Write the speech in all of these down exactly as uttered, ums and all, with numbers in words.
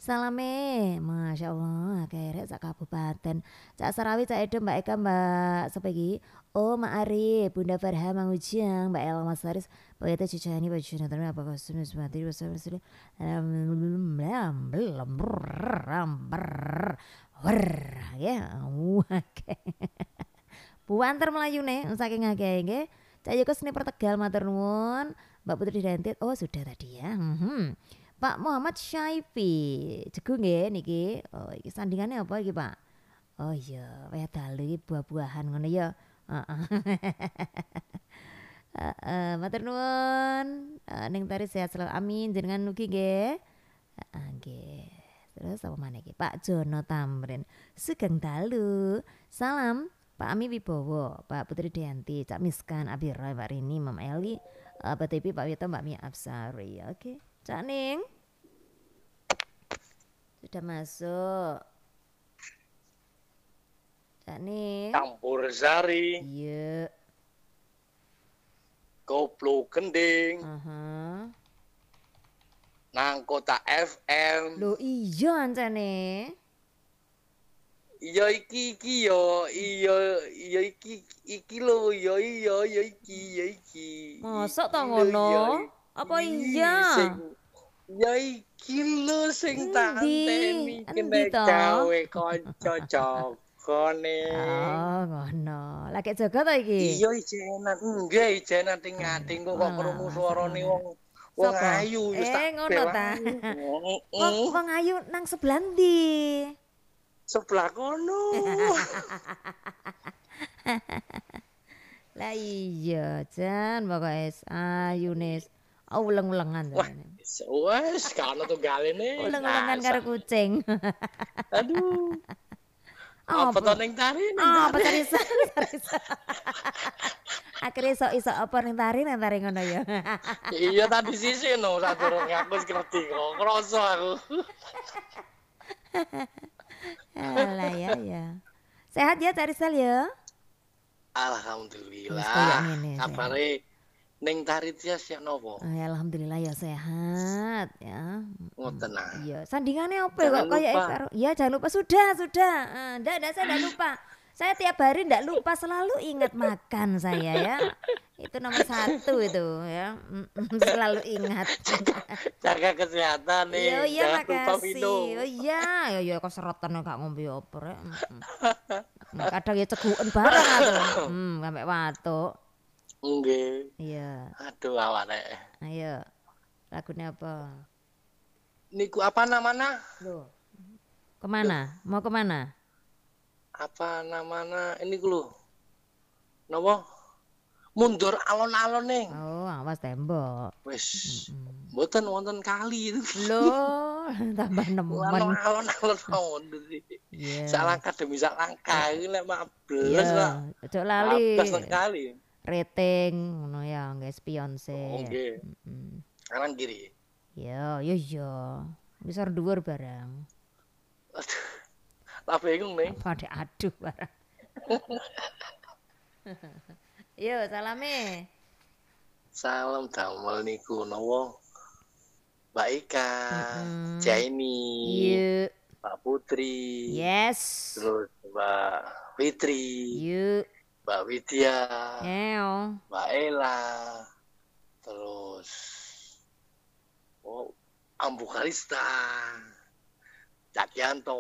Salame, Masya Allah, kerek sak kabupaten. Cak Sarawi, Cak Edo, Mbak Eka, Mbak siapa iki? Oh, Mak Ari, Bunda Farha, Mang Ujang, Mbak Elma Saris, Mbak Eta Cicani, Mbak Cicani, tapi apa kostum semati, bersama bersama, ya, oke. Buanter Melayu nih, saking akeh nggih. Cak Yoko Sniper Tegal matur nuwun. Mbak Putri Dentit, oh sudah tadi ya. Hmm. Pak Muhammad Syaifi, Jegu nggih niki. Oh, iki sandingannya apa iki, Pak? Oh iya, wayah dalu iki buah-buahan ngono ya. Heeh. Heeh, matur nuwun. Eh, Ning Tari sehat selalu. Amin. Jenengan mugi nggih. Heeh, nggih. Terus apa maneh iki? Pak Jono Tamrin. Sugeng dalu. Salam Pak Ami Wibowo, Pak Putri Dianti, Cak Miskan, Abi Roy, Pak Rini, Mam Eli, uh, Pak Tepi, Pak Wito, Mbak Mia Absari. Oke, Cak Ning sudah masuk. Cak Ning. Campur sari. Iya. Koplo gending. Aha. Nang kota F M. Loh iya ancane. Iya iki iki yo, iya iya iki iki lho, iya iya iya iki iya iki. Mosok to ngono? Apa iya? Ya iki lho sing tak anteni kene to? gawe kanca jogone. Oh, ngono. Lagi jaga to iki? Iya ijenan, nggih ijenan ting ngating kok krungu swarane wong wong ayu wis tak. Eh ngono ta. Wong wong ayu nang sebelah ndi? Sebelah kono. Lah iya Jan pokoke ayune uleng-ulengan jane. Wes kan tunggalene. Uleng-ulengan karo kucing. Aduh. Apa to ning tari ning apa tari akhirnya iso iso apa ning tari ning tari ngono ya. Iya tadi sisi no sadurunge aku wis ngerti kok kroso aku. Alah ya ya. Sehat ya Cak Rizal ya? Alhamdulillah. Kabare ning tari tias ya nopo? Ya alhamdulillah ya sehat ya. Ngoten nah. Iya, sandingannya apa kok kayak karo? Iya, jangan lupa sudah, sudah. Enggak, enggak saya enggak lupa. Saya tiap hari enggak lupa, selalu ingat makan saya ya. Itu nomor satu itu ya. Selalu ingat. Jaga kesehatan nih. Iya, iya makasih. Oh iya, ya ya keserotan gak ngombe opo rek. Kadang ya ceguken barang aku. Hmm, sampai watuk. Nggih. Iya. Aduh awake. Ayo. Lagunya apa? Niku apa namanya? Loh. Kemana? Mau kemana? Apa namanya? Ini ku napa? Mundur alon-alon ning. Oh, awas tembok. Wis. Mboten wonten kali itu. Loh, tambah nemen. Alon-alon mundur iki. Iya. Sak langkah demi sak langkah iki lek mables lah. Ojo lali. Mabes sekali. Rating ngono ya, nggih spionse. Oh, nggih. Heeh. Kanan kiri. Iya, iya iya. Bisa dhuwur barang. Aduh. Tak bingung nih. Pada aduh barang. Yo, salame. Salam damel niku nawa. Mbak Ika, Jaini, Yuk. Mbak Putri. Yes. Terus Mbak Fitri. Yuk. Mbak Widya. Eo. Mbak Ella. Terus oh, Ambu Kalista. Cakyanto.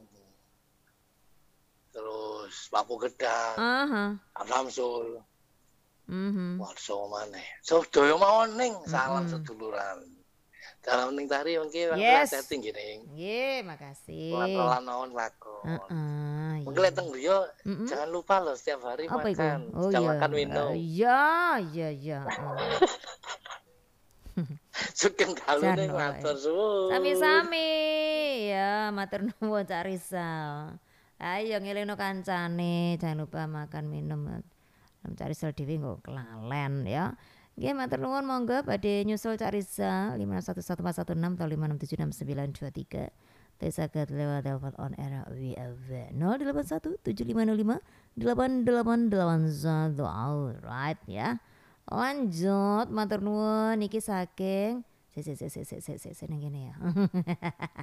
Terus Papu Gedang. Aha. Samsul. Mhm. Warso maneh. Sedaya mawon ning salam seduluran. Dalam ning tari mengki yes. setting gini. Nggih, makasih. Pelan-pelan mawon lakon. Heeh. Mungkin lek teng griya jangan lupa loh setiap hari apa makan. Itu? Oh, iya. makan minum. Iya, iya, iya. Sugeng dalu ning matur suwun. Sami-sami ya, matur nuwun Cak Rizal. Ayo ngelingno kancane, jangan lupa makan minum. Cak Rizal dhewe nggo kelalen ya. Nggih matur nuwun monggo badhe nyusul Cak Rizal lima enam satu satu empat satu enam atau lima enam tujuh enam sembilan dua tiga. Saged lewat telepon on air W W nol delapan satu tujuh lima nol lima delapan delapan delapan satu. Alright ya. Lanjut matur nuwun niki saking se se se se se se se nang kene ya.